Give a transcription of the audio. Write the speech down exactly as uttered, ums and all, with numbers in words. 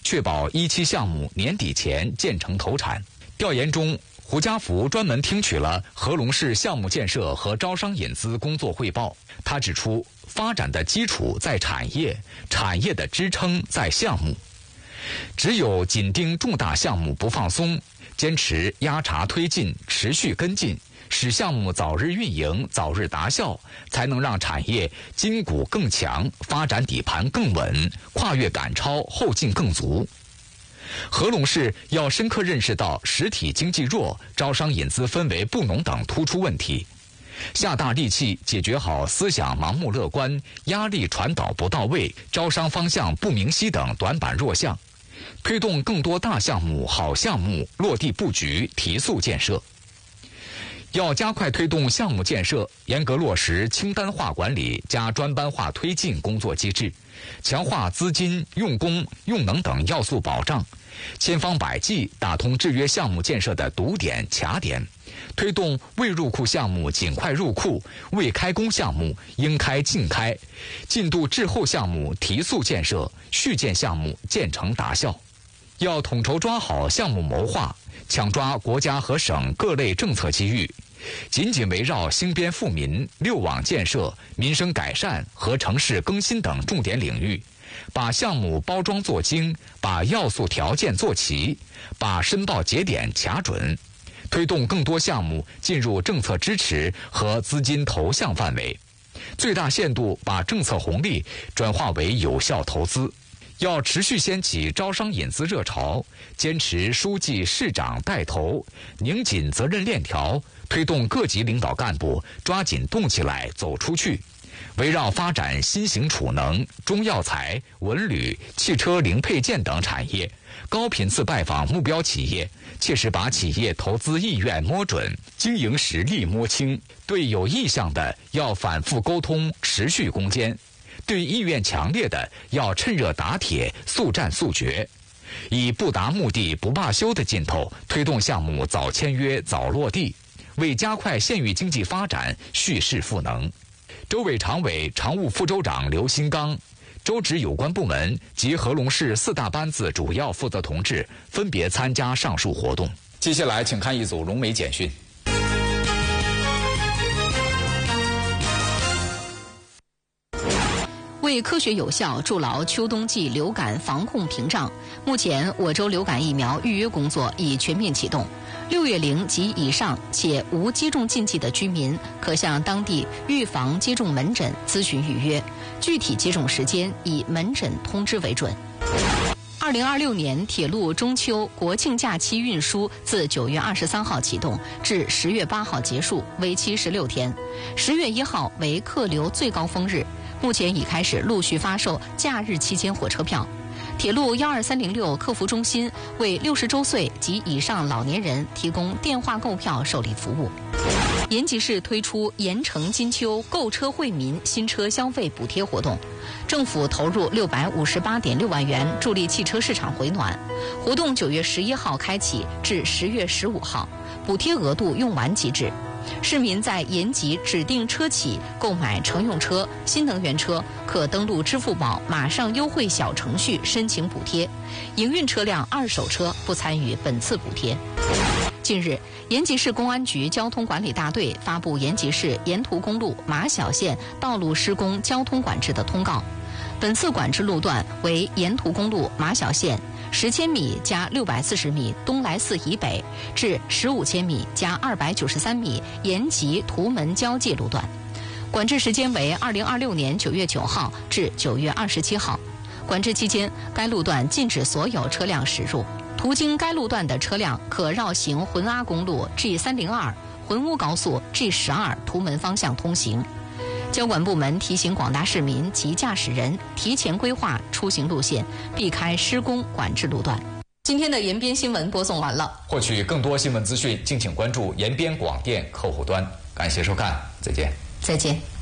确保一期项目年底前建成投产。调研中，胡家福专门听取了合隆市项目建设和招商引资工作汇报。他指出，发展的基础在产业，产业的支撑在项目。只有紧盯重大项目不放松，坚持压查推进、持续跟进，使项目早日运营、早日达效，才能让产业筋骨更强，发展底盘更稳，跨越赶超后劲更足。合隆市要深刻认识到实体经济弱、招商引资氛围不浓等突出问题，下大力气解决好思想盲目乐观、压力传导不到位、招商方向不明晰等短板弱项，推动更多大项目、好项目落地布局，提速建设。要加快推动项目建设，严格落实清单化管理加专班化推进工作机制，强化资金、用工、用能等要素保障，千方百计打通制约项目建设的堵点、卡点，推动未入库项目尽快入库，未开工项目应开尽开，进度滞后项目提速建设，续建项目建成达效。要统筹抓好项目谋划，抢抓国家和省各类政策机遇，紧紧围绕兴边富民、六网建设、民生改善和城市更新等重点领域，把项目包装做精，把要素条件做齐，把申报节点卡准，推动更多项目进入政策支持和资金投向范围，最大限度把政策红利转化为有效投资。要持续掀起招商引资热潮，坚持书记、市长带头，拧紧责任链条，推动各级领导干部抓紧动起来、走出去，围绕发展新型储能、中药材、文旅、汽车零配件等产业，高频次拜访目标企业，切实把企业投资意愿摸准，经营实力摸清。对有意向的，要反复沟通，持续攻坚；对意愿强烈的，要趁热打铁，速战速决，以不达目的不罢休的劲头，推动项目早签约、早落地，为加快县域经济发展蓄势赋能。州委常委、常务副州长刘新刚、州直有关部门及合隆市四大班子主要负责同志分别参加上述活动。接下来，请看一组融媒简讯。 为科学有效筑牢秋冬季流感防控屏障，目前我州流感疫苗预约工作已全面启动。六月龄及以上且无接种禁忌的居民，可向当地预防接种门诊咨询预约，具体接种时间以门诊通知为准。二零二六年铁路中秋国庆假期运输自九月二十三号启动，至十月八号结束，为期十六天。十月一号为客流最高峰日。目前已开始陆续发售假日期间火车票。铁路幺二三零六客服中心为六十周岁及以上老年人提供电话购票受理服务。延吉市推出盐城金秋购车惠民新车消费补贴活动，政府投入六百五十八点六万元助力汽车市场回暖。活动九月十一号开启至十月十五号，补贴额度用完即止。市民在延吉指定车企购买乘用车、新能源车，可登录支付宝马上优惠小程序申请补贴。营运车辆二手车不参与本次补贴。近日，延吉市公安局交通管理大队发布延吉市沿途公路马小线道路施工交通管制的通告。本次管制路段为沿途公路马小线十千米加六百四十米东来寺以北至十五千米加二百九十三米延吉图门交界路段，管制时间为二零二六年九月九号至九月二十七号。管制期间，该路段禁止所有车辆驶入。途经该路段的车辆可绕行浑阿公路 G 三零二、浑乌高速 G 十二图门方向通行。交管部门提醒广大市民及驾驶人提前规划出行路线，避开施工管制路段。今天的延边新闻播送完了。 获取更多新闻资讯，敬请关注延边广电客户端。感谢收看，再见。 再见。